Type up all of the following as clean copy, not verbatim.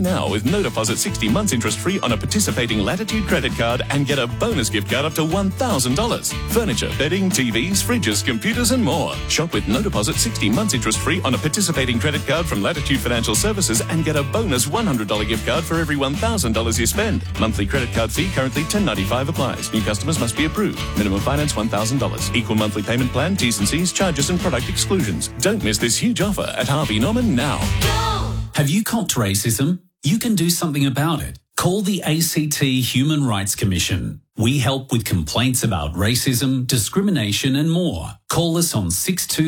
now with no deposit 60 months interest-free on a participating Latitude credit card and get a bonus gift card up to $1,000. Furniture, bedding, TVs, fridges, computers and more. Shop with no deposit 60 months interest-free on a participating credit card from Latitude Financial Services and get a bonus $100 gift card for every $1,000 you spend. Monthly credit card fee currently $10.95 applies. New customers must be approved. Minimum finance $1,000. Equal monthly payment plan, T's and C's, charges and product exclusions. Don't miss this huge offer at Harvey Norman now. Go! Have you copped racism? You can do something about it. Call the ACT Human Rights Commission. We help with complaints about racism, discrimination and more. Call us on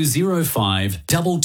6205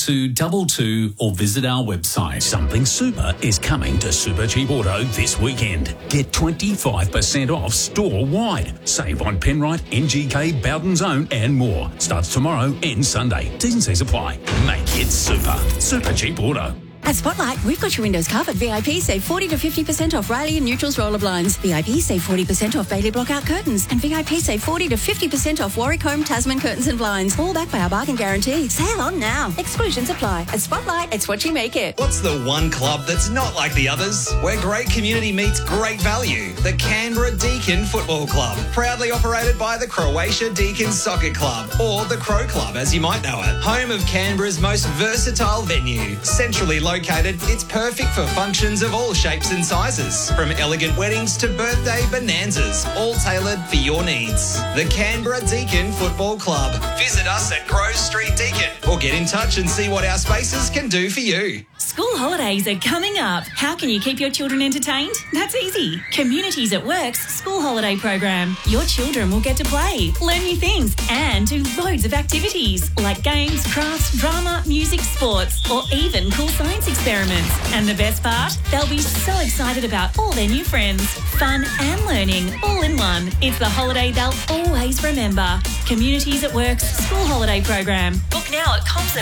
2222 or visit our website. Something super is coming to Super Cheap Auto this weekend. Get 25% off store-wide. Save on Penrite, NGK, Bowden Zone and more. Starts tomorrow and Sunday. T's and C's apply. Make it super. Super Cheap Auto. At Spotlight, we've got your windows covered. VIP save 40 to 50% off Riley and Neutrals roller blinds. VIP save 40% off Bailey Blockout curtains. And VIP save 40 to 50% off Warwick Home Tasman curtains and blinds. All backed by our bargain guarantee. Sale on now. Exclusions apply. At Spotlight, it's what you make it. What's the one club that's not like the others? Where great community meets great value. The Canberra Deakin Football Club. Proudly operated by the Croatia Deakin Soccer Club. Or the Crow Club, as you might know it. Home of Canberra's most versatile venue. Centrally located, it's perfect for functions of all shapes and sizes. From elegant weddings to birthday bonanzas, all tailored for your needs. The Canberra Deakin Football Club. Visit us at Grove Street Deakin or get in touch and see what our spaces can do for you. School holidays are coming up. How can you keep your children entertained? That's easy. Communities at Work's school holiday program. Your children will get to play, learn new things and do loads of activities like games, crafts, drama, music, sports or even cool science experiments. And the best part? They'll be so excited about all their new friends. Fun and learning all in one. It's the holiday they'll always remember. Communities at Work's school holiday program. Book now at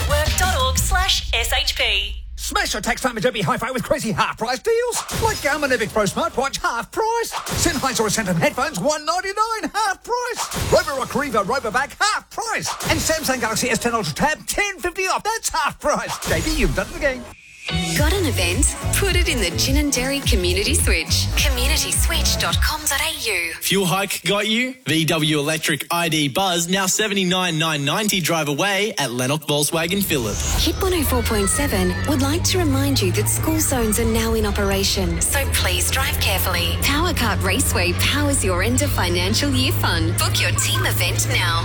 comsatwork.org/SHP. Smash your tax time at Derby Hi-Fi with crazy half-price deals. Like Garmin Epic Pro Smartwatch, half price. Sennheiser Ascendant headphones, $199, half price. Roborock Riva Roboback, half price. And Samsung Galaxy S10 Ultra Tab, $10.50 off. That's half price. JB, you've done it again. Got an event? Put it in the Gin and Dairy Community Switch. communityswitch.com.au. Fuel hike got you? VW Electric ID Buzz now $79,990 drive away at Lennox Volkswagen Phillip. Hit 104.7 would like to remind you that school zones are now in operation, so please drive carefully. Power Kart Raceway powers your end of financial year fun. Book your team event now.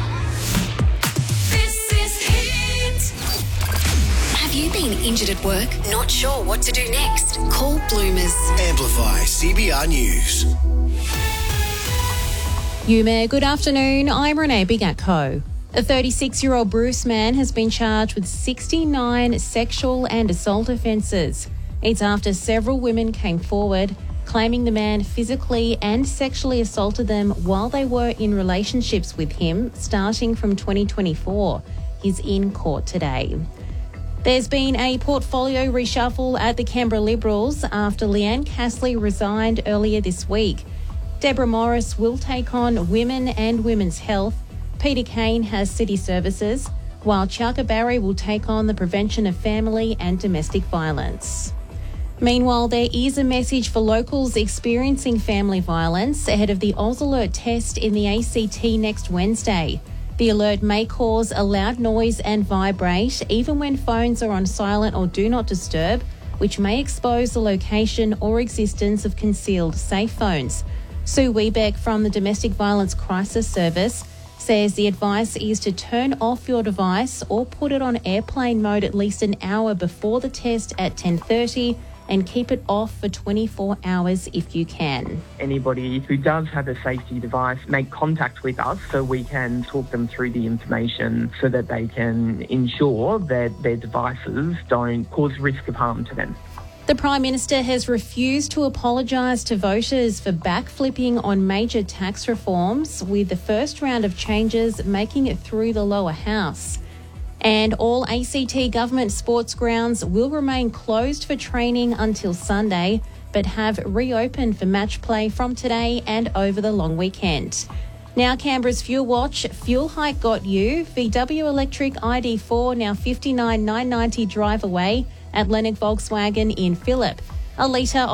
This is Hit. Have you been injured at work? Not sure what to do next? Call Bloomers. Amplify CBR News. Yume, good afternoon. I'm Renee Bigatko. A 36-year-old Bruce man has been charged with 69 sexual and assault offences. It's after several women came forward claiming the man physically and sexually assaulted them while they were in relationships with him starting from 2024. He's in court today. There's been a portfolio reshuffle at the Canberra Liberals after Leanne Castley resigned earlier this week. Deborah Morris will take on Women and Women's Health. Peter Kane has City Services, while Chaka Barry will take on the Prevention of Family and Domestic Violence. Meanwhile, there is a message for locals experiencing family violence ahead of the Oz Alert test in the ACT next Wednesday. The alert may cause a loud noise and vibrate, even when phones are on silent or do not disturb, which may expose the location or existence of concealed safe phones. Sue Wiebeck from the Domestic Violence Crisis Service says the advice is to turn off your device or put it on airplane mode at least an hour before the test at 10:30 and keep it off for 24 hours if you can. Anybody who does have a safety device, make contact with us so we can talk them through the information so that they can ensure that their devices don't cause risk of harm to them. The Prime Minister has refused to apologise to voters for backflipping on major tax reforms, with the first round of changes making it through the lower house. And all ACT government sports grounds will remain closed for training until Sunday, but have reopened for match play from today and over the long weekend. Now Canberra's Fuel Watch. Fuel hike got you. VW Electric ID4 now $59,990 drive away at Lennox Volkswagen in Phillip. A litre